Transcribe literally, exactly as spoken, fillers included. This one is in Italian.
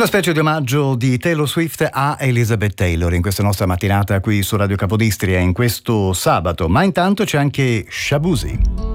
Una specie di omaggio di Taylor Swift a Elizabeth Taylor in questa nostra mattinata qui su Radio Capodistria in questo sabato, ma intanto c'è anche Shabuzi.